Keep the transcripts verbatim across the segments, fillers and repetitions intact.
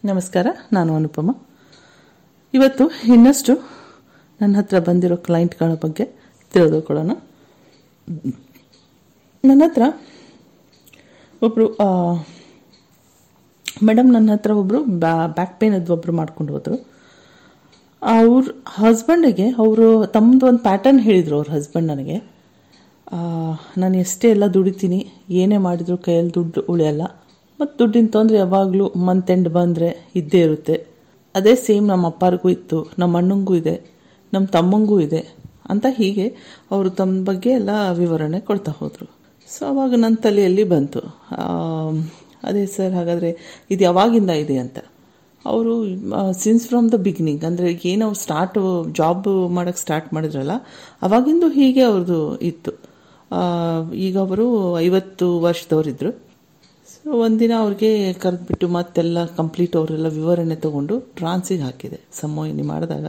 ನಮಸ್ಕಾರ, ನಾನು ಅನುಪಮ. ಇವತ್ತು ಇನ್ನಷ್ಟು ನನ್ನ ಹತ್ರ ಬಂದಿರೋ ಕ್ಲೈಂಟ್ಗಳ ಬಗ್ಗೆ ತಿಳಿದುಕೊಳ್ಳೋಣ. ನನ್ನ ಹತ್ರ ಒಬ್ಬರು ಮೇಡಮ್ ನನ್ನ ಹತ್ರ ಒಬ್ಬರು ಬ್ಯಾಕ್ ಪೇನ್ ಅದು ಒಬ್ಬರು ಮಾಡ್ಕೊಂಡು ಹೋದರು. ಅವ್ರ ಹಸ್ಬೆಂಡಿಗೆ ಅವರು ತಮ್ಮದು ಒಂದು ಪ್ಯಾಟರ್ನ್ ಹೇಳಿದರು. ಅವ್ರ ಹಸ್ಬೆಂಡ್ ನನಗೆ, ನಾನು ಎಷ್ಟೇ ಎಲ್ಲ ದುಡಿತೀನಿ, ಏನೇ ಮಾಡಿದ್ರು ಕೈಯಲ್ಲಿ ದುಡ್ಡು ಉಳಿಯಲ್ಲ, ಮತ್ತು ದುಡ್ಡಿನ ತೊಂದರೆ ಯಾವಾಗಲೂ ಮಂತ್ ಎಂಡ್ ಬಂದರೆ ಇದ್ದೇ ಇರುತ್ತೆ. ಅದೇ ಸೇಮ್ ನಮ್ಮ ಅಪ್ಪರಿಗೂ ಇತ್ತು, ನಮ್ಮ ಅಣ್ಣಂಗೂ ಇದೆ, ನಮ್ಮ ತಮ್ಮಂಗೂ ಇದೆ ಅಂತ ಹೀಗೆ ಅವರು ತಮ್ಮ ಬಗ್ಗೆ ಎಲ್ಲ ವಿವರಣೆ ಕೊಡ್ತಾ ಹೋದರು. ಸೊ ಅವಾಗ ನನ್ನ ತಲೆಯಲ್ಲಿ ಬಂತು, ಅದೇ ಸರ್ ಹಾಗಾದರೆ ಇದು ಯಾವಾಗಿಂದ ಇದೆ ಅಂತ. ಅವರು ಸಿನ್ಸ್ ಫ್ರಮ್ ದ ಬಿಗಿನಿಂಗ್, ಅಂದರೆ ಏನು ಅವ್ರು ಸ್ಟಾರ್ಟ್ ಜಾಬ್ ಮಾಡೋಕ್ಕೆ ಸ್ಟಾರ್ಟ್ ಮಾಡಿದ್ರಲ್ಲ ಅವಾಗಿಂದು ಹೀಗೆ ಅವ್ರದ್ದು ಇತ್ತು. ಈಗ ಅವರು ಐವತ್ತು ವರ್ಷದವರಿದ್ದರು. ಸೊ ಒಂದಿನ ಅವ್ರಿಗೆ ಕರೆದ್ಬಿಟ್ಟು ಮತ್ತೆಲ್ಲ ಕಂಪ್ಲೀಟ್ ಅವರೆಲ್ಲ ವಿವರಣೆ ತೊಗೊಂಡು ಟ್ರಾನ್ಸಿಗೆ ಹಾಕಿದೆ. ಸಮೋಹಿನಿ ಮಾಡಿದಾಗ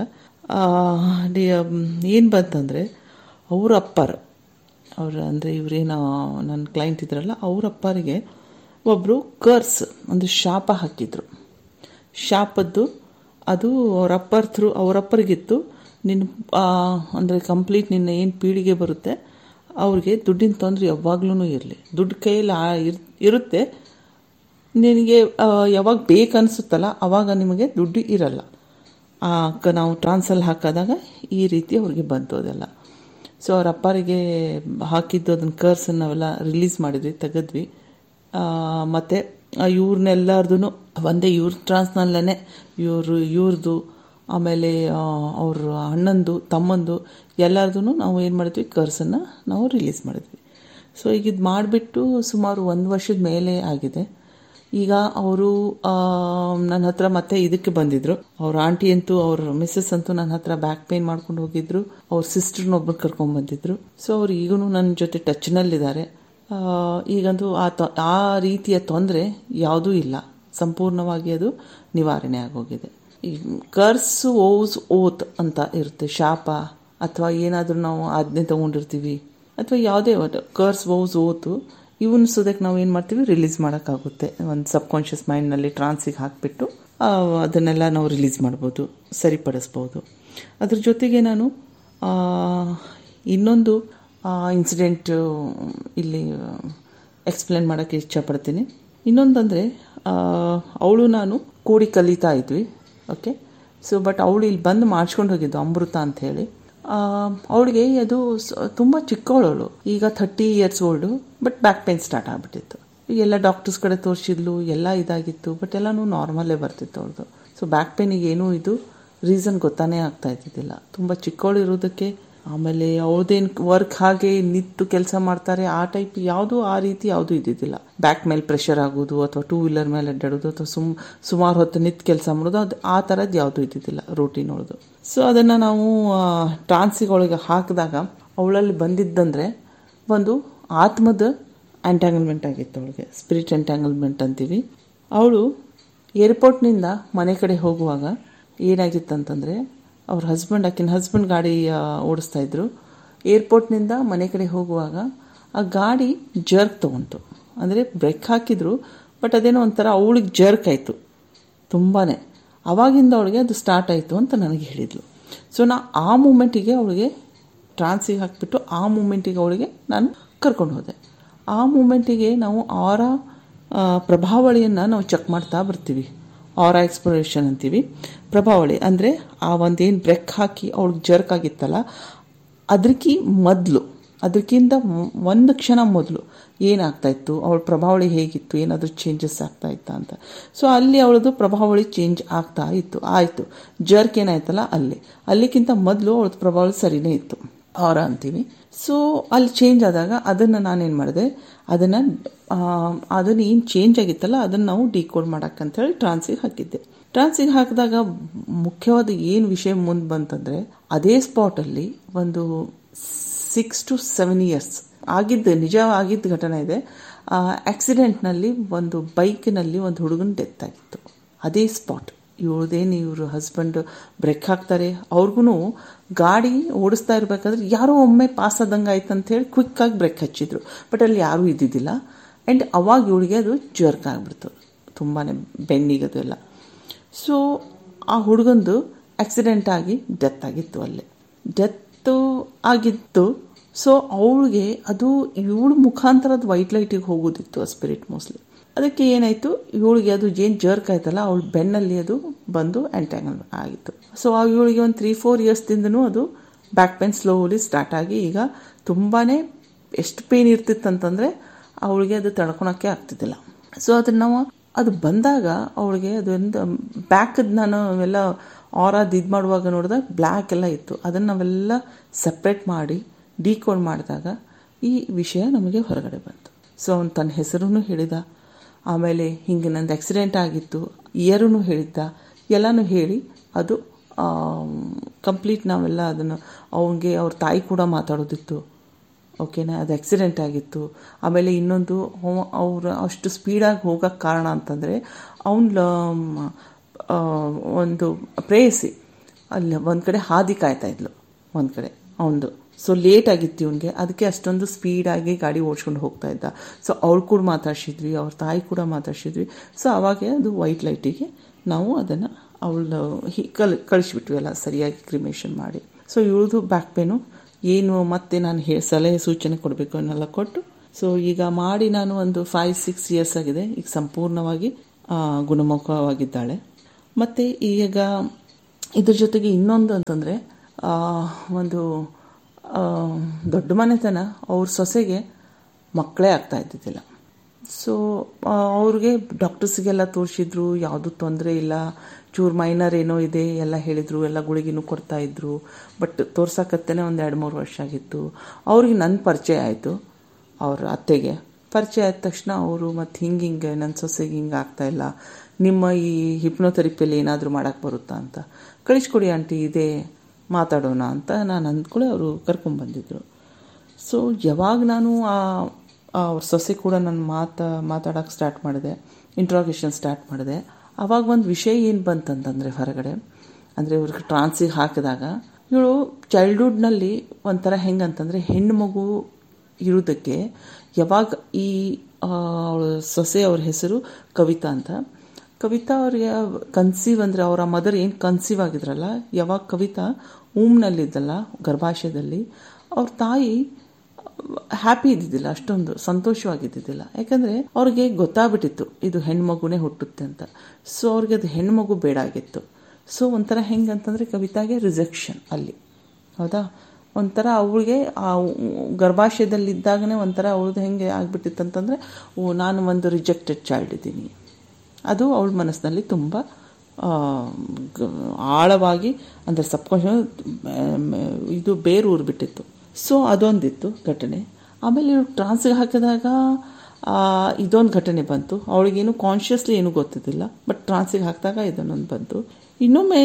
ಏನು ಬಂತಂದರೆ, ಅವ್ರ ಅಪ್ಪರ ಅವ್ರ ಅಂದರೆ ಇವರೇನೋ ನನ್ನ ಕ್ಲೈಂಟ್ ಇದ್ರಲ್ಲ, ಅವ್ರ ಅಪ್ಪರಿಗೆ ಒಬ್ಬರು ಕರ್ಸ್ ಅಂದರೆ ಶಾಪ ಹಾಕಿದ್ರು. ಶಾಪದ್ದು ಅದು ಅವ್ರ ಅಪ್ಪರ ಥ್ರೂ ಅವರಪ್ಪರಿಗಿತ್ತು. ನಿನ್ನ ಅಂದರೆ ಕಂಪ್ಲೀಟ್ ನಿನ್ನ ಏನು ಪೀಳಿಗೆ ಬರುತ್ತೆ ಅವ್ರಿಗೆ ದುಡ್ಡಿನ ತೊಂದರೆ ಯಾವಾಗ್ಲೂ ಇರಲಿ, ದುಡ್ಡು ಕೈಯಲ್ಲಿ ಇರ್ ಇರುತ್ತೆ ನಿನಗೆ ಯಾವಾಗ ಬೇಕನ್ಸುತ್ತಲ್ಲ ಆವಾಗ ನಿಮಗೆ ದುಡ್ಡು ಇರಲ್ಲ. ನಾವು ಟ್ರಾನ್ಸಲ್ಲಿ ಹಾಕಿದಾಗ ಈ ರೀತಿ ಅವ್ರಿಗೆ ಬಂತು ಅದೆಲ್ಲ. ಸೊ ಅವ್ರ ಅಪ್ಪರಿಗೆ ಹಾಕಿದ್ದು ಅದನ್ನು ಕರ್ಸನ್ನು ನಾವೆಲ್ಲ ರಿಲೀಸ್ ಮಾಡಿದ್ವಿ, ತೆಗೆದ್ವಿ. ಮತ್ತು ಇವ್ರನ್ನೆಲ್ಲಾರ್ದು ಒಂದೇ ಇವ್ರ ಟ್ರಾನ್ಸ್ನಲ್ಲೇ ಇವರು ಇವ್ರದ್ದು ಆಮೇಲೆ ಅವ್ರ ಅಣ್ಣಂದು ತಮ್ಮಂದು ಎಲ್ಲರದೂ ನಾವು ಏನು ಮಾಡಿದ್ವಿ, ಕರ್ಸನ್ನು ನಾವು ರಿಲೀಸ್ ಮಾಡಿದ್ವಿ. ಸೊ ಈಗ ಇದು ಮಾಡಿಬಿಟ್ಟು ಸುಮಾರು ಒಂದು ವರ್ಷದ ಮೇಲೆ ಆಗಿದೆ. ಈಗ ಅವರು ನನ್ನ ಹತ್ರ ಮತ್ತೆ ಇದಕ್ಕೆ ಬಂದಿದ್ರು. ಅವ್ರ ಆಂಟಿ ಅಂತೂ ಅವ್ರ ಮಿಸ್ಸಸ್ ಅಂತೂ ನನ್ನ ಹತ್ರ ಬ್ಯಾಕ್ ಪೇನ್ ಮಾಡ್ಕೊಂಡು ಹೋಗಿದ್ರು. ಅವ್ರ ಸಿಸ್ಟರ್ನೊಬ್ಬರು ಕರ್ಕೊಂಡು ಬಂದಿದ್ರು. ಸೊ ಅವ್ರು ಈಗೂ ನನ್ನ ಜೊತೆ ಟಚ್ನಲ್ಲಿದ್ದಾರೆ. ಈಗಂತೂ ಆ ತೊ ಆ ರೀತಿಯ ತೊಂದರೆ ಯಾವುದೂ ಇಲ್ಲ, ಸಂಪೂರ್ಣವಾಗಿ ಅದು ನಿವಾರಣೆ ಆಗೋಗಿದೆ. ಈ ಕರ್ಸ್ ಓಸ್ ಓತ್ ಅಂತ ಇರುತ್ತೆ, ಶಾಪ ಅಥವಾ ಏನಾದರೂ ನಾವು ಆಜ್ಞೆ ತೊಗೊಂಡಿರ್ತೀವಿ ಅಥವಾ ಯಾವುದೇ ಕರ್ಸ್ ಓಸ್ ಓತು ಇವನ್ ಸೋದಕ್ಕೆ ನಾವು ಏನು ಮಾಡ್ತೀವಿ, ರಿಲೀಸ್ ಮಾಡೋಕ್ಕಾಗುತ್ತೆ. ಒಂದು ಸಬ್ಕಾನ್ಷಿಯಸ್ ಮೈಂಡ್ನಲ್ಲಿ ಟ್ರಾನ್ಸಿಗೆ ಹಾಕಿಬಿಟ್ಟು ಅದನ್ನೆಲ್ಲ ನಾವು ರಿಲೀಸ್ ಮಾಡ್ಬೋದು, ಸರಿಪಡಿಸ್ಬೋದು. ಅದ್ರ ಜೊತೆಗೆ ನಾನು ಇನ್ನೊಂದು ಇನ್ಸಿಡೆಂಟ್ ಇಲ್ಲಿ ಎಕ್ಸ್ಪ್ಲೇನ್ ಮಾಡೋಕ್ಕೆ ಇಷ್ಟಪಡ್ತೀನಿ. ಇನ್ನೊಂದಂದರೆ, ಅವಳು ನಾನು ಕೂಡಿ ಕಲಿತಾ ಇದ್ವಿ. ಓಕೆ, ಸೊ ಬಟ್ ಅವಳು ಇಲ್ಲಿ ಬಂದು ಮಾಡಿಸ್ಕೊಂಡು ಹೋಗಿದ್ದು ಅಮೃತ ಅಂತ ಹೇಳಿ. ಅವಳಿಗೆ ಅದು ತುಂಬ ಚಿಕ್ಕವಳವಳು, ಈಗ thirty years old, but back pain start ಆಗಿಬಿಟ್ಟಿತ್ತು. ಎಲ್ಲ ಡಾಕ್ಟರ್ಸ್ ಕಡೆ ತೋರಿಸಿದ್ಲು, ಎಲ್ಲ ಇದಾಗಿತ್ತು, ಬಟ್ ಎಲ್ಲನೂ ನಾರ್ಮಲ್ಲೇ ಬರ್ತಿತ್ತು ಅವ್ರದ್ದು. ಸೊ ಬ್ಯಾಕ್ ಪೇನಿಗೆ ಏನೂ ಇದು ರೀಸನ್ ಗೊತ್ತಾನೇ ಆಗ್ತಾ ಇದ್ದಿದ್ದಿಲ್ಲ. ತುಂಬ ಚಿಕ್ಕವಳು ಇರೋದಕ್ಕೆ, ಆಮೇಲೆ ಅವ್ರದ್ದೇನು ವರ್ಕ್ ಹಾಗೆ ನಿಂತು ಕೆಲಸ ಮಾಡ್ತಾರೆ ಆ ಟೈಪ್ ಯಾವುದೂ ಆ ರೀತಿ ಯಾವುದೂ ಇದ್ದಿದ್ದಿಲ್ಲ. ಬ್ಯಾಕ್ ಮೇಲೆ ಪ್ರೆಷರ್ ಆಗೋದು ಅಥವಾ ಟೂ ವೀಲರ್ ಮೇಲೆ ಅಡ್ಡಾಡೋದು ಅಥವಾ ಸುಮ್ ಸುಮಾರು ಹೊತ್ತು ನಿಂತು ಕೆಲಸ ಮಾಡೋದು, ಅದು ಆ ಥರದ್ದು ಯಾವುದೂ ಇದ್ದಿದ್ದಿಲ್ಲ ರೂಟೀನ್ ಒಳದು. ಸೊ ಅದನ್ನು ನಾವು ಟ್ರಾನ್ಸಿಗೊಳಗೆ ಹಾಕಿದಾಗ ಅವಳಲ್ಲಿ ಬಂದಿದ್ದಂದರೆ ಒಂದು ಆತ್ಮದ ಎಂಟ್ಯಾಂಗಲ್ಮೆಂಟ್ ಆಗಿತ್ತು ಅವಳಿಗೆ, ಸ್ಪಿರಿಟ್ ಎಂಟ್ಯಾಂಗಲ್ಮೆಂಟ್ ಅಂತೀವಿ. ಅವಳು ಏರ್ಪೋರ್ಟ್ನಿಂದ ಮನೆ ಕಡೆ ಹೋಗುವಾಗ ಏನಾಗಿತ್ತಂತಂದರೆ, ಅವ್ರ ಹಸ್ಬೆಂಡ್ ಆಕಿನ ಹಸ್ಬೆಂಡ್ ಗಾಡಿ ಓಡಿಸ್ತಾ ಇದ್ರು. ಏರ್ಪೋರ್ಟ್ನಿಂದ ಮನೆ ಕಡೆ ಹೋಗುವಾಗ ಆ ಗಾಡಿ ಜರ್ಕ್ ತೊಗೊಂತು. ಅಂದರೆ ಬ್ರೇಕ್ ಹಾಕಿದ್ರು, ಬಟ್ ಅದೇನೋ ಒಂಥರ ಅವಳಿಗೆ ಜರ್ಕ್ ಆಯಿತು ತುಂಬಾ. ಆವಾಗಿಂದ ಅವಳಿಗೆ ಅದು ಸ್ಟಾರ್ಟ್ ಆಯಿತು ಅಂತ ನನಗೆ ಹೇಳಿದ್ಲು. ಸೊ ನಾ ಆ ಮೂಮೆಂಟಿಗೆ ಅವಳಿಗೆ ಟ್ರಾನ್ಸಿಗೆ ಹಾಕಿಬಿಟ್ಟು ಆ ಮೂಮೆಂಟಿಗೆ ಅವಳಿಗೆ ನಾನು ಕರ್ಕೊಂಡು ಹೋದೆ. ಆ ಮೂಮೆಂಟಿಗೆ ನಾವು ಆರ ಪ್ರಭಾವಳಿಯನ್ನು ನಾವು ಚೆಕ್ ಮಾಡ್ತಾ ಬರ್ತೀವಿ. ಆರ ಎಕ್ಸ್ಪ್ಲೋರೇಷನ್ ಅಂತೀವಿ. ಪ್ರಭಾವಳಿ ಅಂದರೆ ಆ ಒಂದೇನು ಬ್ರೇಕ್ ಹಾಕಿ ಅವಳಿಗೆ ಜರ್ಕ್ ಆಗಿತ್ತಲ್ಲ, ಅದಕ್ಕೆ ಮೊದಲು ಅದಕ್ಕಿಂತ ಒಂದು ಕ್ಷಣ ಮೊದಲು ಏನಾಗ್ತಾಯಿತ್ತು, ಅವಳ ಪ್ರಭಾವಳಿ ಹೇಗಿತ್ತು, ಏನಾದರೂ ಚೇಂಜಸ್ ಆಗ್ತಾ ಇತ್ತಾ ಅಂತ. ಸೊ ಅಲ್ಲಿ ಅವಳದು ಪ್ರಭಾವಳಿ ಚೇಂಜ್ ಆಗ್ತಾ ಇತ್ತು. ಆಯಿತು, ಜರ್ಕ್ ಏನಾಯ್ತಲ್ಲ ಅಲ್ಲಿ ಅಲ್ಲಿಗಿಂತ ಮೊದಲು ಅವಳದು ಪ್ರಭಾವಳಿ ಸರಿಯೇ ಇತ್ತು, ಆರ ಅಂತೀವಿ. ಸೊ ಅಲ್ಲಿ ಚೇಂಜ್ ಆದಾಗ ಅದನ್ನು ನಾನೇನು ಮಾಡಿದೆ, ಅದನ್ನು ಅದನ್ನು ಏನು ಚೇಂಜ್ ಆಗಿತ್ತಲ್ಲ ಅದನ್ನು ನಾವು ಡಿಕೋಡ್ ಮಾಡೋಕ್ಕಂಥೇಳಿ ಟ್ರಾನ್ಸಿಗೆ ಹಾಕಿದ್ದೆ. ಟ್ರಾನ್ಸಿಗೆ ಹಾಕಿದಾಗ ಮುಖ್ಯವಾದ ಏನು ವಿಷಯ ಮುಂದೆ ಬಂತಂದರೆ, ಅದೇ ಸ್ಪಾಟಲ್ಲಿ ಒಂದು ಸಿಕ್ಸ್ ಟು ಸೆವೆನ್ ಇಯರ್ಸ್ ಆಗಿದ್ದು ನಿಜ ಆಗಿದ್ದ ಘಟನೆ ಇದೆ. ಆಕ್ಸಿಡೆಂಟ್ನಲ್ಲಿ ಒಂದು ಬೈಕ್ನಲ್ಲಿ ಒಂದು ಹುಡುಗನ ಡೆತ್ ಆಗಿತ್ತು ಅದೇ ಸ್ಪಾಟ್. ಇವ್ರದೇನು ಇವರು ಹಸ್ಬೆಂಡ್ ಬ್ರೇಕ್ ಹಾಕ್ತಾರೆ, ಅವ್ರಿಗೂ ಗಾಡಿ ಓಡಿಸ್ತಾ ಇರಬೇಕಾದ್ರೆ ಯಾರೋ ಒಮ್ಮೆ ಪಾಸ್ ಆದಂಗೆ ಆಯ್ತು ಅಂತೇಳಿ ಕ್ವಿಕ್ಕಾಗಿ ಬ್ರೇಕ್ ಹಚ್ಚಿದ್ರು, ಬಟ್ ಅಲ್ಲಿ ಯಾರೂ ಇದ್ದಿದ್ದಿಲ್ಲ. ಆ್ಯಂಡ್ ಅವಾಗ ಇವಳಿಗೆ ಅದು ಜರ್ಕ್ ಆಗಿಬಿಡ್ತು ತುಂಬಾ, ಬೆನ್ನಿಗದು ಎಲ್ಲ. ಸೊ ಆ ಹುಡುಗಂದು ಆಕ್ಸಿಡೆಂಟ್ ಆಗಿ ಡೆತ್ ಆಗಿತ್ತು ಅಲ್ಲೇ. ಡೆತ್ತು ಆಗಿತ್ತು. ಸೊ ಅವಳಿಗೆ ಅದು ಇವಳು ಮುಖಾಂತರದ ವೈಟ್ ಲೈಟಿಗೆ ಹೋಗೋದಿತ್ತು ಆ ಸ್ಪಿರಿಟ್ ಮೋಸ್ಟ್ಲಿ. ಅದಕ್ಕೆ ಏನಾಯಿತು, ಇವಳಿಗೆ ಅದು ಏನು ಜರ್ಕ್ ಆಯ್ತಲ್ಲ ಅವಳ ಬೆನ್ನಲ್ಲಿ ಅದು ಬಂದು ಎಂಟ್ಯಾಂಗಲ್ ಆಗಿತ್ತು. ಸೊ ಇವಳಿಗೆ ಒಂದು ತ್ರೀ ಫೋರ್ ಇಯರ್ಸ್ದಿಂದನೂ ಅದು ಬ್ಯಾಕ್ ಪೇನ್ ಸ್ಲೋಲಿ ಸ್ಟಾರ್ಟ್ ಆಗಿ ಈಗ ತುಂಬಾ ಎಷ್ಟು ಪೇನ್ ಇರ್ತಿತ್ತಂತಂದರೆ ಅವಳಿಗೆ ಅದು ತಡ್ಕೊಳಕ್ಕೆ ಆಗ್ತಿದ್ದಿಲ್ಲ. ಸೊ ಅದನ್ನು ನಾವು ಅದು ಬಂದಾಗ ಅವಳಿಗೆ ಅದೊಂದು ಬ್ಯಾಕದ ನಾನು ಎಲ್ಲ ಆರಾದ ಇದು ಮಾಡುವಾಗ ನೋಡಿದಾಗ ಬ್ಲ್ಯಾಕ್ ಎಲ್ಲ ಇತ್ತು. ಅದನ್ನು ನಾವೆಲ್ಲ ಸಪ್ರೇಟ್ ಮಾಡಿ ಡಿಕೋಡ್ ಮಾಡಿದಾಗ ಈ ವಿಷಯ ನಮಗೆ ಹೊರಗಡೆ ಬಂತು. ಸೊ ಅವನು ತನ್ನ ಹೆಸರೂ ಹೇಳಿದ, ಆಮೇಲೆ ಹಿಂಗೆ ನಂದು ಆಕ್ಸಿಡೆಂಟ್ ಆಗಿತ್ತು ಇಯರೂ ಹೇಳಿದ್ದ, ಎಲ್ಲನೂ ಹೇಳಿ ಅದು ಕಂಪ್ಲೀಟ್ ನಾವೆಲ್ಲ ಅದನ್ನು ಅವನಿಗೆ ಅವ್ರ ತಾಯಿ ಕೂಡ ಮಾತಾಡೋದಿತ್ತು. ಓಕೆನಾ, ಅದು ಆಕ್ಸಿಡೆಂಟ್ ಆಗಿತ್ತು. ಆಮೇಲೆ ಇನ್ನೊಂದು ಅವ್ರು ಅಷ್ಟು ಸ್ಪೀಡಾಗಿ ಹೋಗೋಕ್ಕೆ ಕಾರಣ ಅಂತಂದರೆ ಅವನ ಒಂದು ಪ್ರೇಯಸಿ ಅಲ್ಲಿ ಒಂದು ಕಡೆ ಹಾದಿ ಕಾಯ್ತಾ ಇದ್ಲು ಒಂದು ಕಡೆ ಅವನದು. ಸೊ ಲೇಟ್ ಆಗಿತ್ತು ಇವನಿಗೆ, ಅದಕ್ಕೆ ಅಷ್ಟೊಂದು ಸ್ಪೀಡಾಗಿ ಗಾಡಿ ಓಡಿಸ್ಕೊಂಡು ಹೋಗ್ತಾ ಇದ್ದ. ಸೊ ಅವಳು ಕೂಡ ಮಾತಾಡ್ಸಿದ್ವಿ, ಅವ್ರ ತಾಯಿ ಕೂಡ ಮಾತಾಡ್ಸಿದ್ವಿ. ಸೊ ಅವಾಗೆ ಅದು ವೈಟ್ ಲೈಟಿಗೆ ನಾವು ಅದನ್ನು ಅವಳು ಕಲ್ ಕಳಿಸ್ಬಿಟ್ವಿ ಎಲ್ಲ ಸರಿಯಾಗಿ ಕ್ರಿಮೇಷನ್ ಮಾಡಿ. ಸೊ ಇವಳದು ಬ್ಯಾಕ್ ಪೇನು ಏನು ಮತ್ತೆ ನಾನು ಹೇ ಸಲಹೆ ಸೂಚನೆ ಕೊಡಬೇಕು ಅನ್ನೆಲ್ಲ ಕೊಟ್ಟು ಸೊ ಈಗ ಮಾಡಿ ನಾನು ಒಂದು ಫೈವ್ ಸಿಕ್ಸ್ ಇಯರ್ಸ್ ಆಗಿದೆ. ಈಗ ಸಂಪೂರ್ಣವಾಗಿ ಗುಣಮುಖವಾಗಿದ್ದಾಳೆ. ಮತ್ತು ಈಗ ಇದ್ರ ಜೊತೆಗೆ ಇನ್ನೊಂದು ಅಂತಂದರೆ ಒಂದು ದೊಡ್ಡ ಮನೆತನ ಅವ್ರ ಸೊಸೆಗೆ ಮಕ್ಕಳೇ ಆಗ್ತಾ ಇದ್ದಿದ್ದಿಲ್ಲ. ಸೊ ಅವ್ರಿಗೆ ಡಾಕ್ಟರ್ಸಿಗೆಲ್ಲ ತೋರಿಸಿದ್ರು, ಯಾವುದೂ ತೊಂದರೆ ಇಲ್ಲ, ಚೂರು ಮೈನರ್ ಏನೋ ಇದೆ ಎಲ್ಲ ಹೇಳಿದರು, ಎಲ್ಲ ಗುಳಿಗಿನೂ ಕೊಡ್ತಾಯಿದ್ರು. ಬಟ್ ತೋರ್ಸಕತ್ತೇನೆ ಒಂದು ಎರಡು ಮೂರು ವರ್ಷ ಆಗಿತ್ತು. ಅವ್ರಿಗೆ ನನ್ನ ಪರಿಚಯ ಆಯಿತು, ಅವ್ರ ಅತ್ತೆಗೆ ಪರಿಚಯ ಆದ ತಕ್ಷಣ ಅವರು ಮತ್ತು ಹಿಂಗೆ ಹಿಂಗೆ ನನ್ನ ಸೊಸೆಗೆ ಹಿಂಗೆ ಆಗ್ತಾಯಿಲ್ಲ, ನಿಮ್ಮ ಈ ಹಿಪ್ನೋಥೆರಪಿಯಲ್ಲಿ ಏನಾದರೂ ಮಾಡೋಕ್ಕೆ ಬರುತ್ತಾ ಅಂತ, ಕಳಿಸ್ಕೊಡಿ ಆಂಟಿ ಇದೆ ಮಾತಾಡೋಣ ಅಂತ ನಾನು ಅಂದ್ಕೊಳ್ಳಿ ಅವರು ಕರ್ಕೊಂಡ್ಬಂದಿದ್ರು. ಸೊ ಯಾವಾಗ ನಾನು ಆ ಅವ್ರ ಸೊಸೆ ಕೂಡ ನಾನು ಮಾತಾ ಮಾತಾಡೋಕ್ಕೆ ಸ್ಟಾರ್ಟ್ ಮಾಡಿದೆ, ಇಂಟ್ರಾಗೇಷನ್ ಸ್ಟಾರ್ಟ್ ಮಾಡಿದೆ, ಆವಾಗ ಒಂದು ವಿಷಯ ಏನು ಬಂತಂತಂದರೆ ಹೊರಗಡೆ ಅಂದರೆ ಇವ್ರಿಗೆ ಟ್ರಾನ್ಸಿಗೆ ಹಾಕಿದಾಗ ಇವಳು ಚೈಲ್ಡ್ಹುಡ್ನಲ್ಲಿ ಒಂಥರ ಹೆಂಗಂತಂದರೆ ಹೆಣ್ಣು ಮಗು ಇರೋದಕ್ಕೆ ಯಾವಾಗ ಈ ಅವಳ ಸೊಸೆ ಅವ್ರ ಹೆಸರು ಕವಿತಾ ಅಂತ. ಕವಿತಾ ಅವ್ರಿಗೆ ಕನ್ಸೀವ್ ಅಂದರೆ ಅವರ ಮದರ್ ಏನು ಕನ್ಸೀವ್ ಆಗಿದ್ರಲ್ಲ, ಯಾವಾಗ ಕವಿತಾ ಊಮ್ನಲ್ಲಿದ್ದಲ್ಲ ಗರ್ಭಾಶಯದಲ್ಲಿ, ಅವ್ರ ತಾಯಿ ಹ್ಯಾಪಿ ಇದ್ದಿದ್ದಿಲ್ಲ, ಅಷ್ಟೊಂದು ಸಂತೋಷವಾಗಿದ್ದಿದ್ದಿಲ್ಲ. ಯಾಕಂದರೆ ಅವ್ರಿಗೆ ಗೊತ್ತಾಗ್ಬಿಟ್ಟಿತ್ತು ಇದು ಹೆಣ್ಮಗುನೇ ಹುಟ್ಟುತ್ತೆ ಅಂತ. ಸೊ ಅವ್ರಿಗೆ ಅದು ಹೆಣ್ಮಗು ಬೇಡ ಆಗಿತ್ತು. ಸೊ ಒಂಥರ ಹೆಂಗಂತಂದರೆ ಕವಿತಾಗೆ ರಿಜೆಕ್ಷನ್ ಅಲ್ಲಿ, ಹೌದಾ, ಒಂಥರ ಅವಳಿಗೆ ಆ ಗರ್ಭಾಶಯದಲ್ಲಿದ್ದಾಗನೇ ಒಂಥರ ಅವಳದು ಹೆಂಗೆ ಆಗ್ಬಿಟ್ಟಿತ್ತು ಅಂತಂದರೆ ಓ ನಾನು ಒಂದು ರಿಜೆಕ್ಟೆಡ್ ಚೈಲ್ಡ್ ಇದ್ದೀನಿ. ಅದು ಅವಳ ಮನಸ್ಸಿನಲ್ಲಿ ತುಂಬ ಆಳವಾಗಿ ಅಂದರೆ ಸಬ್ಕಾನ್ಷಿಯಸ್ ಇದು ಬೇರೂರು ಬಿಟ್ಟಿತ್ತು. ಸೊ ಅದೊಂದಿತ್ತು ಘಟನೆ. ಆಮೇಲೆ ಇವ್ರು ಟ್ರಾನ್ಸ್ಗೆ ಹಾಕಿದಾಗ ಇದೊಂದು ಘಟನೆ ಬಂತು. ಅವಳಿಗೇನು ಕಾನ್ಷಿಯಸ್ಲಿ ಏನೂ ಗೊತ್ತಿದ್ದಿಲ್ಲ, ಬಟ್ ಟ್ರಾನ್ಸಿಗೆ ಹಾಕಿದಾಗ ಇದನ್ನೊಂದು ಬಂತು. ಇನ್ನೊಮ್ಮೆ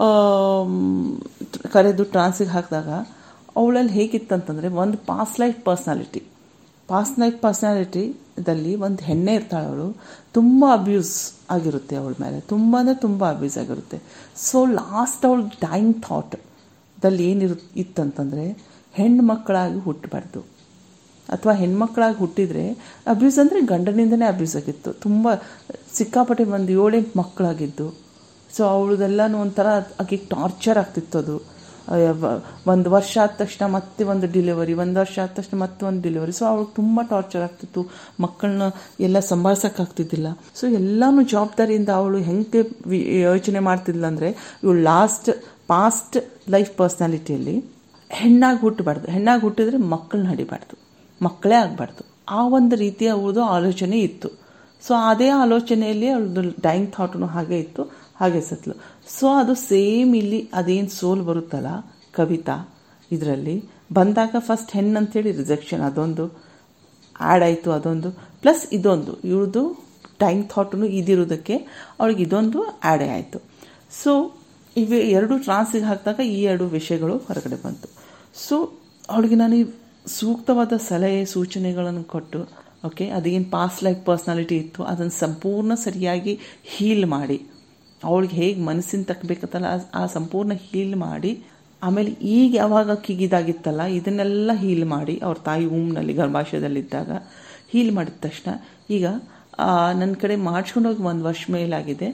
ಕರೆದು ಟ್ರಾನ್ಸಿಗೆ ಹಾಕಿದಾಗ ಅವಳಲ್ಲಿ ಹೇಗಿತ್ತಂತಂದರೆ ಒಂದು past life personality past life ಪರ್ಸ್ನಾಲಿಟಿದಲ್ಲಿ ಒಂದು ಹೆಣ್ಣೆ ಇರ್ತಾಳೆ, ಅವಳು ತುಂಬ ಅಬ್ಯೂಸ್ ಆಗಿರುತ್ತೆ ಅವಳ ಮೇಲೆ, ತುಂಬ ಅಂದರೆ ತುಂಬ ಅಬ್ಯೂಸ್ ಆಗಿರುತ್ತೆ. ಸೊ ಲಾಸ್ಟ್ ಅವಳು ಡೈಯಿಂಗ್ ಥಾಟ್ದಲ್ಲಿ ಏನಿರು ಇತ್ತಂತಂದರೆ ಹೆಣ್ಣು ಮಕ್ಕಳಾಗಿ ಹುಟ್ಟಬಾರ್ದು, ಅಥವಾ ಹೆಣ್ಮಕ್ಳಾಗಿ ಹುಟ್ಟಿದರೆ ಅಬ್ಯೂಸ್ ಅಂದರೆ ಗಂಡನಿಂದನೇ ಅಬ್ಯೂಸ್ ಆಗಿತ್ತು. ತುಂಬ ಸಿಕ್ಕಾಪಟ್ಟೆ ಒಂದು ಏಳೆಂಟು ಮಕ್ಕಳಾಗಿದ್ದು. ಸೊ ಅವಳದೆಲ್ಲನೂ ಒಂಥರ ಆಕೆ ಟಾರ್ಚರ್ ಆಗ್ತಿತ್ತು. ಅದು ಒಂದು ವರ್ಷ ಆದ ತಕ್ಷಣ ಮತ್ತೆ ಒಂದು ಡಿಲಿವರಿ, ಒಂದು ವರ್ಷ ಆದ ತಕ್ಷಣ ಮತ್ತೆ ಒಂದು ಡಿಲಿವರಿ. ಸೊ ಅವಳಿಗೆ ತುಂಬ ಟಾರ್ಚರ್ ಆಗ್ತಿತ್ತು, ಮಕ್ಕಳನ್ನ ಎಲ್ಲ ಸಂಭಾಳಿಸೋಕ್ಕಾಗ್ತಿದ್ದಿಲ್ಲ. ಸೊ ಎಲ್ಲನೂ ಜವಾಬ್ದಾರಿಯಿಂದ ಅವಳು ಹೆಂಗೆ ಯೋಚನೆ ಮಾಡ್ತಿದ್ಲ ಅಂದರೆ ಇವಳು ಲಾಸ್ಟ್ ಪಾಸ್ಟ್ ಲೈಫ್ ಪರ್ಸ್ನಾಲಿಟಿಯಲ್ಲಿ ಹೆಣ್ಣಾಗಿ ಹುಟ್ಟಬಾರ್ದು, ಹೆಣ್ಣಾಗಿ ಹುಟ್ಟಿದ್ರೆ ಮಕ್ಕಳನ್ನ ಹಡಿಬಾರ್ದು, ಮಕ್ಕಳೇ ಆಗಬಾರ್ದು, ಆ ಒಂದು ರೀತಿಯ ಅವಳದು ಆಲೋಚನೆ ಇತ್ತು. ಸೊ ಅದೇ ಆಲೋಚನೆಯಲ್ಲಿ ಅವಳದು ಡೈಯಿಂಗ್ ಥಾಟು ಹಾಗೆ ಇತ್ತು, ಹಾಗೆ ಸತ್ಲು. ಸೊ ಅದು ಸೇಮ್ ಇಲ್ಲಿ ಅದೇನು ಸೋಲ್ ಬರುತ್ತಲ್ಲ ಕವಿತಾ ಇದರಲ್ಲಿ ಬಂದಾಗ ಫಸ್ಟ್ ಹೆಣ್ಣು ಅಂತೇಳಿ ರಿಜೆಕ್ಷನ್ ಅದೊಂದು ಆ್ಯಡ್ ಆಯಿತು, ಅದೊಂದು ಪ್ಲಸ್ ಇದೊಂದು ಇವಳದು ಡೈಯಿಂಗ್ ಥಾಟು ಇದಿರೋದಕ್ಕೆ ಅವಳಿಗೆ ಇದೊಂದು ಆ್ಯಡೇ ಆಯಿತು. ಸೊ ಇವೆ ಎರಡು ಟ್ರಾನ್ಸಿಗೆ ಹಾಕಿದಾಗ ಈ ಎರಡು ವಿಷಯಗಳು ಹೊರಗಡೆ ಬಂತು. ಸೊ ಅವಳಿಗೆ ನಾನು ಸೂಕ್ತವಾದ ಸಲಹೆ ಸೂಚನೆಗಳನ್ನು ಕೊಟ್ಟು ಓಕೆ ಅದೇನು ಪಾಸ್ಟ್ ಲೈಫ್ ಪರ್ಸ್ನಾಲಿಟಿ ಇತ್ತು ಅದನ್ನು ಸಂಪೂರ್ಣ ಸರಿಯಾಗಿ ಹೀಲ್ ಮಾಡಿ, ಅವಳಿಗೆ ಹೇಗೆ ಮನಸ್ಸಿನ ತಕ್ಕಬೇಕತ್ತಲ್ಲ ಆ ಸಂಪೂರ್ಣ ಹೀಲ್ ಮಾಡಿ, ಆಮೇಲೆ ಈಗ ಯಾವಾಗ ಕಿಗಿದಾಗಿತ್ತಲ್ಲ ಇದನ್ನೆಲ್ಲ ಹೀಲ್ ಮಾಡಿ ಅವ್ರ ತಾಯಿ ಊಮ್ನಲ್ಲಿ ಗರ್ಭಾಶಯದಲ್ಲಿದ್ದಾಗ ಹೀಲ್ ಮಾಡಿದ ತಕ್ಷಣ ಈಗ ನನ್ನ ಕಡೆ ಮಾಡಿಸ್ಕೊಂಡೋಗಿ ಒಂದು ವರ್ಷ ಮೇಲಾಗಿದೆ.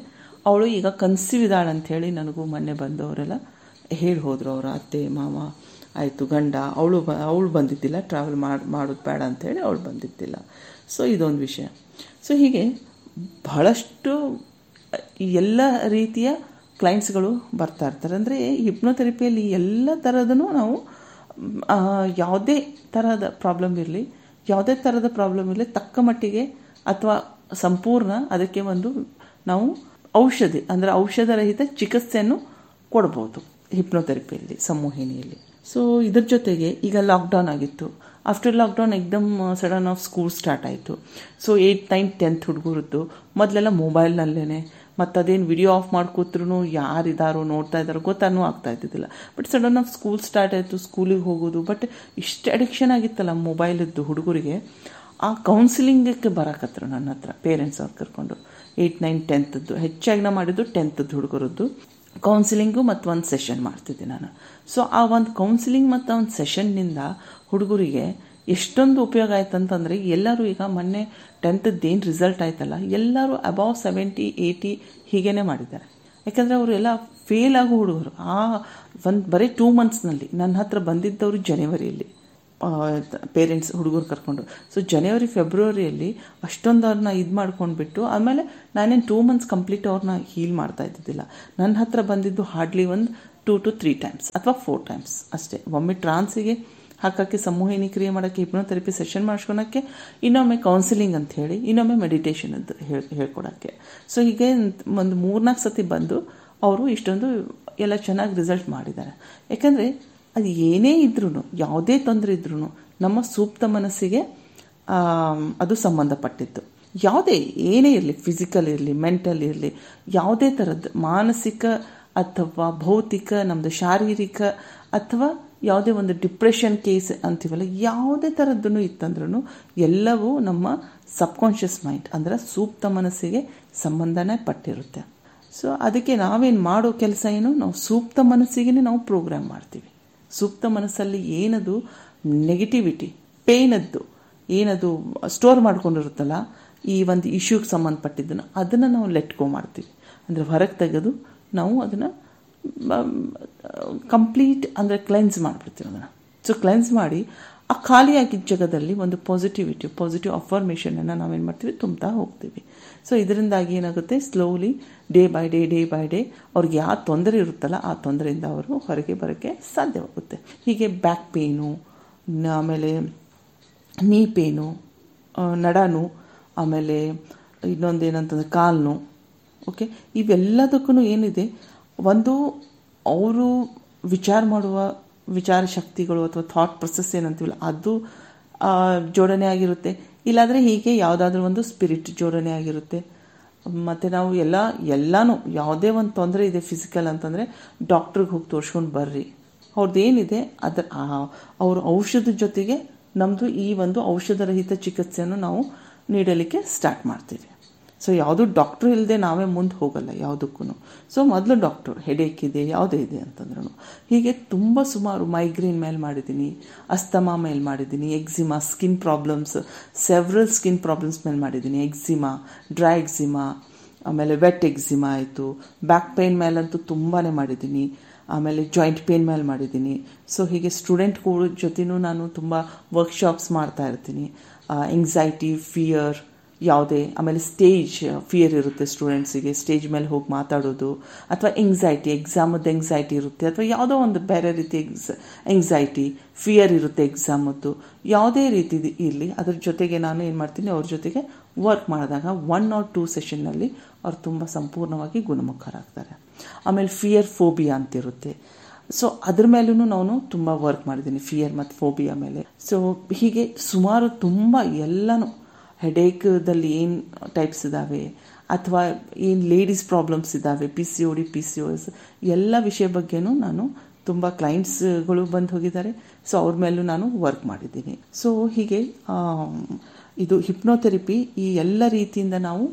ಅವಳು ಈಗ ಕನ್ಸೀವ್ ಇದ್ದಾಳೆ ಅಂಥೇಳಿ ನನಗೂ ಮೊನ್ನೆ ಬಂದವರೆಲ್ಲ ಹೇಳಿ ಹೋದರು. ಅವರ ಅತ್ತೆ ಮಾವ ಆಯಿತು ಗಂಡ, ಅವಳು ಬ ಅವಳು ಬಂದಿದ್ದಿಲ್ಲ, ಟ್ರಾವೆಲ್ ಮಾಡಿ ಮಾಡೋದು ಬೇಡ ಅಂಥೇಳಿ ಅವಳು ಬಂದಿದ್ದಿಲ್ಲ. ಸೊ ಇದೊಂದು ವಿಷಯ. ಸೊ ಹೀಗೆ ಬಹಳಷ್ಟು ಎಲ್ಲ ರೀತಿಯ ಕ್ಲೈಂಟ್ಸ್ಗಳು ಬರ್ತಾ ಇರ್ತಾರೆ. ಅಂದರೆ ಹಿಪ್ನೋಥೆರಪಿಯಲ್ಲಿ ಎಲ್ಲ ಥರದೂ ನಾವು ಯಾವುದೇ ಥರದ ಪ್ರಾಬ್ಲಮ್ ಇರಲಿ, ಯಾವುದೇ ಥರದ ಪ್ರಾಬ್ಲಮ್ ಇರಲಿ, ತಕ್ಕ ಮಟ್ಟಿಗೆ ಅಥವಾ ಸಂಪೂರ್ಣ ಅದಕ್ಕೆ ಒಂದು ನಾವು ಔಷಧಿ ಅಂದರೆ ಔಷಧರಹಿತ ಚಿಕಿತ್ಸೆಯನ್ನು ಕೊಡ್ಬೋದು ಹಿಪ್ನೋಥೆರಪಿಯಲ್ಲಿ, ಸಂಮೋಹಿನಿಯಲ್ಲಿ. ಸೊ ಇದ್ರ ಜೊತೆಗೆ ಈಗ ಲಾಕ್ಡೌನ್ ಆಗಿತ್ತು. ಆಫ್ಟರ್ ಲಾಕ್ಡೌನ್ ಎಕ್ದಮ್ ಸಡನ್ ಆಫ್ ಸ್ಕೂಲ್ ಸ್ಟಾರ್ಟ್ ಆಯಿತು. ಸೊ ಏಯ್ಟ್ ನೈನ್ ಟೆಂತ್ ಹುಡುಗರದ್ದು ಮೊದಲೆಲ್ಲ ಮೊಬೈಲ್ನಲ್ಲೇ, ಮತ್ತು ಅದೇನು ವಿಡಿಯೋ ಆಫ್ ಮಾಡ್ಕೋತ್ರೂ ಯಾರಿದ್ದಾರೋ ನೋಡ್ತಾ ಇದ್ದಾರೋ ಗೊತ್ತಾನೂ ಆಗ್ತಾ ಇದ್ದಿದ್ದಿಲ್ಲ. But sudden of school start ಆಯಿತು, ಸ್ಕೂಲಿಗೆ ಹೋಗೋದು. ಬಟ್ ಇಷ್ಟು ಅಡಿಕ್ಷನ್ ಆಗಿತ್ತಲ್ಲ ಮೊಬೈಲದ್ದು ಹುಡುಗರಿಗೆ, ಆ ಕೌನ್ಸಿಲಿಂಗಕ್ಕೆ ಬರಕತ್ತರು ನನ್ನ ಹತ್ರ ಪೇರೆಂಟ್ಸ್ ಅವ್ರು ಕರ್ಕೊಂಡು. ಏಯ್ಟ್ ನೈನ್ ಟೆಂತದ್ದು ಹೆಚ್ಚಾಗಿ ನಾ ಮಾಡಿದ್ದು ಟೆಂತದ್ದು ಹುಡುಗರದ್ದು ಕೌನ್ಸಿಲಿಂಗು ಮತ್ತು ಒಂದು ಸೆಷನ್ ಮಾಡ್ತಿದ್ದೆ ನಾನು. ಸೊ ಆ ಒಂದು ಕೌನ್ಸಿಲಿಂಗ್ ಮತ್ತು ಒಂದು ಸೆಷನ್ನಿಂದ ಹುಡುಗರಿಗೆ ಎಷ್ಟೊಂದು ಉಪಯೋಗ ಆಯ್ತು ಅಂತಂದರೆ, ಎಲ್ಲರೂ ಈಗ ಮೊನ್ನೆ ಟೆಂತದ್ದು ಏನು ರಿಸಲ್ಟ್ ಆಯ್ತಲ್ಲ, ಎಲ್ಲರೂ ಅಬೌವ್ ಸೆವೆಂಟಿ ಏಯ್ಟಿ ಹೀಗೇ ಮಾಡಿದ್ದಾರೆ. ಯಾಕಂದರೆ ಅವರೆಲ್ಲ ಫೇಲ್ ಆಗೋ ಹುಡುಗರು. ಆ ಒಂದು ಬರೀ ಟೂ ಮಂತ್ಸ್ನಲ್ಲಿ ನನ್ನ ಹತ್ರ ಬಂದಿದ್ದವರು ಜನವರಿಯಲ್ಲಿ ಪೇರೆಂಟ್ಸ್ ಹುಡುಗರು ಕರ್ಕೊಂಡು. ಸೊ ಜನವರಿ ಫೆಬ್ರವರಿಯಲ್ಲಿ ಅಷ್ಟೊಂದು ಅವ್ರನ್ನ ಇದು ಮಾಡ್ಕೊಂಡ್ಬಿಟ್ಟು ಆಮೇಲೆ ನಾನೇನು ಟೂ ಮಂತ್ಸ್ ಕಂಪ್ಲೀಟ್ ಅವ್ರನ್ನ ಹೀಲ್ ಮಾಡ್ತಾ ಇದ್ದಿದ್ದಿಲ್ಲ. ನನ್ನ ಹತ್ರ ಬಂದಿದ್ದು ಹಾರ್ಡ್ಲಿ ಒಂದು ಟೂ ಟು ತ್ರೀ ಟೈಮ್ಸ್ ಅಥವಾ ಫೋರ್ ಟೈಮ್ಸ್ ಅಷ್ಟೇ. ಒಮ್ಮೆ ಟ್ರಾನ್ಸಿಗೆ ಹಾಕೋಕ್ಕೆ, ಸಂಮೋಹಿನಿ ಕ್ರಿಯೆ ಮಾಡೋಕ್ಕೆ, ಹಿಪ್ನೋಥೆರಪಿ ಸೆಷನ್ ಮಾಡ್ಕೊಳಕ್ಕೆ, ಇನ್ನೊಮ್ಮೆ ಕೌನ್ಸಿಲಿಂಗ್ ಅಂತ ಹೇಳಿ, ಇನ್ನೊಮ್ಮೆ ಮೆಡಿಟೇಷನ್ ಅಂತ ಹೇಳಿ ಹೇಳ್ಕೊಡೋಕ್ಕೆ. ಸೊ ಹೀಗೆ ಒಂದು ಮೂರ್ನಾಲ್ಕು ಸತಿ ಬಂದು ಅವರು ಇಷ್ಟೊಂದು ಎಲ್ಲ ಚೆನ್ನಾಗಿ ರಿಸಲ್ಟ್ ಮಾಡಿದ್ದಾರೆ. ಯಾಕಂದರೆ ಅದು ಏನೇ ಇದ್ರೂ, ಯಾವುದೇ ತೊಂದರೆ ಇದ್ರೂ ನಮ್ಮ ಸೂಕ್ತ ಮನಸ್ಸಿಗೆ ಅದು ಸಂಬಂಧಪಟ್ಟಿದ್ದು. ಯಾವುದೇ ಏನೇ ಇರಲಿ, ಫಿಸಿಕಲ್ ಇರಲಿ, ಮೆಂಟಲ್ ಇರಲಿ, ಯಾವುದೇ ಥರದ್ದು ಮಾನಸಿಕ ಅಥವಾ ಭೌತಿಕ, ನಮ್ಮದು ಶಾರೀರಿಕ ಅಥವಾ ಯಾವುದೇ ಒಂದು ಡಿಪ್ರೆಷನ್ ಕೇಸ್ ಅಂತೀವಲ್ಲ, ಯಾವುದೇ ಥರದ್ದೂ ಇತ್ತಂದ್ರೂ ಎಲ್ಲವೂ ನಮ್ಮ ಸಬ್ಕಾನ್ಷಿಯಸ್ ಮೈಂಡ್ ಅಂದರೆ ಸೂಕ್ತ ಮನಸ್ಸಿಗೆ ಸಂಬಂಧನೇ ಪಟ್ಟಿರುತ್ತೆ. ಸೊ ಅದಕ್ಕೆ ನಾವೇನು ಮಾಡೋ ಕೆಲಸ ಏನು, ನಾವು ಸೂಕ್ತ ಮನಸ್ಸಿಗೆ ನಾವು ಪ್ರೋಗ್ರಾಮ್ ಮಾಡ್ತೀವಿ. ಸೂಕ್ತ ಮನಸ್ಸಲ್ಲಿ ಏನದು ನೆಗೆಟಿವಿಟಿ, ಪೇನದ್ದು ಏನದು ಸ್ಟೋರ್ ಮಾಡ್ಕೊಂಡಿರುತ್ತಲ್ಲ, ಈ ಒಂದು ಇಶ್ಯೂಗೆ ಸಂಬಂಧಪಟ್ಟಿದ್ದನ್ನು ಅದನ್ನು ನಾವು ಲೆಟ್ಕೋ ಮಾಡ್ತೀವಿ. ಅಂದರೆ ಹೊರಗೆ ತೆಗೆದು ನಾವು ಅದನ್ನು ಕಂಪ್ಲೀಟ್ ಅಂದರೆ ಕ್ಲೆನ್ಸ್ ಮಾಡಿಬಿಡ್ತೀವಿ ಅದನ್ನು. ಸೊ ಕ್ಲೆನ್ಸ್ ಮಾಡಿ ಆ ಖಾಲಿಯಾಗಿದ್ದ ಜಾಗದಲ್ಲಿ ಒಂದು ಪಾಸಿಟಿವಿಟಿ, ಪಾಸಿಟಿವ್ ಅಫರ್ಮೇಷನನ್ನು ನಾವೇನು ಮಾಡ್ತೀವಿ, ತುಂಬ್ತಾ ಹೋಗ್ತೀವಿ. ಸೊ ಇದರಿಂದಾಗಿ ಏನಾಗುತ್ತೆ, slowly day by day day by day ಅವ್ರಿಗೆ ಯಾವ ತೊಂದರೆ ಇರುತ್ತಲ್ಲ ಆ ತೊಂದರೆಯಿಂದ ಅವರು ಹೊರಗೆ ಬರೋಕ್ಕೆ ಸಾಧ್ಯವಾಗುತ್ತೆ. ಹೀಗೆ ಬ್ಯಾಕ್ ಪೇನು, ಆಮೇಲೆ ನೀ ಪೇನು, ನಡಾನು, ಆಮೇಲೆ ಇನ್ನೊಂದು ಏನಂತಂದರೆ ಕಾಲು, ಓಕೆ, ಇವೆಲ್ಲದಕ್ಕೂ ಏನಿದೆ, ಒಂದು ಅವರು ವಿಚಾರ ಮಾಡುವ ವಿಚಾರ ಶಕ್ತಿಗಳು ಅಥವಾ ಥಾಟ್ ಪ್ರೊಸೆಸ್ ಏನಂತೀವಲ್ಲ ಅದು ಜೋಡಣೆ ಆಗಿರುತ್ತೆ. ಇಲ್ಲಾಂದರೆ ಹೀಗೆ ಯಾವುದಾದ್ರೂ ಒಂದು ಸ್ಪಿರಿಟ್ ಜೋಡಣೆ ಆಗಿರುತ್ತೆ. ಮತ್ತು ನಾವು ಎಲ್ಲ ಎಲ್ಲನೂ ಯಾವುದೇ ಒಂದು ತೊಂದರೆ ಇದೆ ಫಿಸಿಕಲ್ ಅಂತಂದರೆ ಡಾಕ್ಟ್ರಿಗೆ ಹೋಗಿ ತೋರಿಸ್ಕೊಂಡು ಬರ್ರಿ, ಅವ್ರದ್ದು ಏನಿದೆ ಅದರ ಅವ್ರ ಔಷಧದ ಜೊತೆಗೆ ನಮ್ಮದು ಈ ಒಂದು ಔಷಧರಹಿತ ಚಿಕಿತ್ಸೆಯನ್ನು ನಾವು ನೀಡಲಿಕ್ಕೆ ಸ್ಟಾರ್ಟ್ ಮಾಡ್ತೀವಿ. ಸೊ ಯಾವುದೂ ಡಾಕ್ಟ್ರು ಇಲ್ಲದೆ ನಾವೇ ಮುಂದೆ ಹೋಗಲ್ಲ ಯಾವುದಕ್ಕೂ. ಸೊ ಮೊದಲು ಡಾಕ್ಟ್ರು ಹೆಡೇಕ್ ಇದೆ, ಯಾವುದೇ ಇದೆ ಅಂತಂದ್ರೂ. ಹೀಗೆ ತುಂಬ ಸುಮಾರು ಮೈಗ್ರೇನ್ ಮೇಲೆ ಮಾಡಿದ್ದೀನಿ, ಅಸ್ತಮಾ ಮೇಲೆ ಮಾಡಿದ್ದೀನಿ, eczema, skin problems, several skin problems ಮೇಲೆ ಮಾಡಿದ್ದೀನಿ. ಎಕ್ಸಿಮಾ, ಡ್ರೈ ಎಕ್ಸಿಮಾ, ಆಮೇಲೆ ವೆಟ್ ಎಕ್ಸಿಮಾ ಆಯಿತು. ಬ್ಯಾಕ್ ಪೇನ್ ಮೇಲಂತೂ ತುಂಬಾ ಮಾಡಿದ್ದೀನಿ. ಆಮೇಲೆ ಜಾಯಿಂಟ್ ಪೇನ್ ಮೇಲೆ ಮಾಡಿದ್ದೀನಿ. ಸೊ ಹೀಗೆ ಸ್ಟೂಡೆಂಟ್ಗಳ ಜೊತೆನೂ ನಾನು ತುಂಬ ವರ್ಕ್ಶಾಪ್ಸ್ ಮಾಡ್ತಾ ಇರ್ತೀನಿ. ಎಂಗ್ಸೈಟಿ, ಫಿಯರ್ ಯಾವುದೇ, ಆಮೇಲೆ ಸ್ಟೇಜ್ ಫಿಯರ್ ಇರುತ್ತೆ ಸ್ಟೂಡೆಂಟ್ಸಿಗೆ, ಸ್ಟೇಜ್ ಮೇಲೆ ಹೋಗಿ ಮಾತಾಡೋದು, ಅಥವಾ ಎಂಗ್ಸೈಟಿ, ಎಕ್ಸಾಮದ್ದು ಎಂಗ್ಸೈಟಿ ಇರುತ್ತೆ, ಅಥವಾ ಯಾವುದೋ ಒಂದು ಬೇರೆ ರೀತಿ ಎಕ್ಸ್ ಎಂಗ್ಸೈಟಿ ಫಿಯರ್ ಇರುತ್ತೆ ಎಕ್ಸಾಮದ್ದು, ಯಾವುದೇ ರೀತಿ ಇರಲಿ ಅದ್ರ ಜೊತೆಗೆ ನಾನು ಏನು ಮಾಡ್ತೀನಿ, ಅವ್ರ ಜೊತೆಗೆ ವರ್ಕ್ ಮಾಡಿದಾಗ ಒನ್ ಆರ್ ಟೂ ಸೆಷನ್ನಲ್ಲಿ ಅವ್ರು ತುಂಬ ಸಂಪೂರ್ಣವಾಗಿ ಗುಣಮುಖರಾಗ್ತಾರೆ. ಆಮೇಲೆ ಫಿಯರ್ ಫೋಬಿಯಾ ಅಂತಿರುತ್ತೆ. ಸೊ ಅದ್ರ ಮೇಲೂ ನಾನು ತುಂಬ ವರ್ಕ್ ಮಾಡಿದ್ದೀನಿ, ಫಿಯರ್ ಮತ್ತು ಫೋಬಿಯಾ ಮೇಲೆ. ಸೊ ಹೀಗೆ ಸುಮಾರು ತುಂಬ ಎಲ್ಲನೂ ಹೆಡೇಕ್ದಲ್ಲಿ ಏನು ಟೈಪ್ಸ್ ಇದ್ದಾವೆ, ಅಥವಾ ಏನು ಲೇಡೀಸ್ ಪ್ರಾಬ್ಲಮ್ಸ್ ಇದ್ದಾವೆ, P C O D, P C O S, ಎಲ್ಲ ವಿಷಯ ಬಗ್ಗೆನೂ ನಾನು ತುಂಬ ಕ್ಲೈಂಟ್ಸ್ಗಳು ಬಂದು ಹೋಗಿದ್ದಾರೆ. ಸೊ ಅವ್ರ ಮೇಲೂ ನಾನು ವರ್ಕ್ ಮಾಡಿದ್ದೀನಿ. ಸೊ ಹೀಗೆ ಇದು ಹಿಪ್ನೋಥೆರಪಿ ಈ ಎಲ್ಲ ರೀತಿಯಿಂದ ನಾವು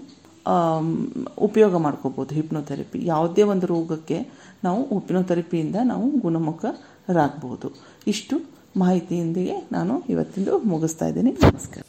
ಉಪಯೋಗ ಮಾಡ್ಕೋಬೋದು. ಹಿಪ್ನೋಥೆರಪಿ ಯಾವುದೇ ಒಂದು ರೋಗಕ್ಕೆ ನಾವು ಹಿಪ್ನೋಥೆರಪಿಯಿಂದ ನಾವು ಗುಣಮುಖರಾಗ್ಬೋದು. ಇಷ್ಟು ಮಾಹಿತಿಯೊಂದಿಗೆ ನಾನು ಇವತ್ತಿಂದು ಮುಗಿಸ್ತಾ ಇದ್ದೀನಿ. ನಮಸ್ಕಾರ.